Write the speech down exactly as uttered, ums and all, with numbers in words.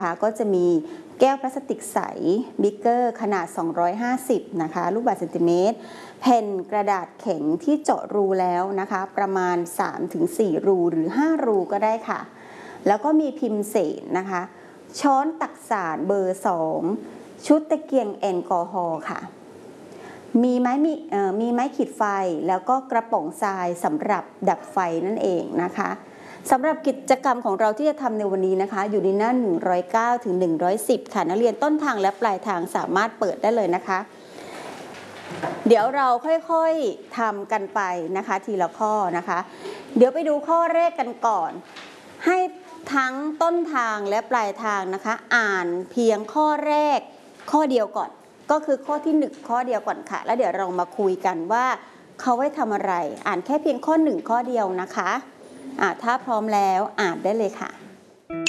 นะคะก็จะมีแก้วพลาสติกใสบิ๊กเกอร์ขนาดสองร้อยห้าสิบนะคะลูกบาศก์เซนติเมตรแผ่นกระดาษแข็งที่เจาะรูแล้วนะคะประมาณ สามถึงสี่ รูหรือห้ารูก็ได้ค่ะแล้วก็มีพิมพ์เศษนะคะช้อนตักสารเบอร์สองชุดตะเกียงแอลกอฮอล์ค่ะมีไม้มีเอ่อมีไม้ขีดไฟแล้วก็กระป๋องทรายสำหรับดับไฟนั่นเองนะคะสำหรับกิจกรรมของเราที่จะทำในวันนี้นะคะอยู่ในหน้าหนึ่งร้อยเก้าถึงหนึ่งร้อยสิบค่ะนักเรียนต้นทางและปลายทางสามารถเปิดได้เลยนะคะเดี๋ยวเราค่อยๆทำกันไปนะคะทีละข้อนะคะเดี๋ยวไปดูข้อแรกกันก่อนให้ทั้งต้นทางและปลายทางนะคะอ่านเพียงข้อแรกข้อเดียวก่อนก็คือข้อที่หนึ่งข้อเดียวก่อนค่ะแล้วเดี๋ยวเรามาคุยกันว่าเขาไว้ทำอะไรอ่านแค่เพียงข้อหนึ่งข้อเดียวนะคะอ่าถ้าพร้อมแล้วอ่านได้เลยค่ะ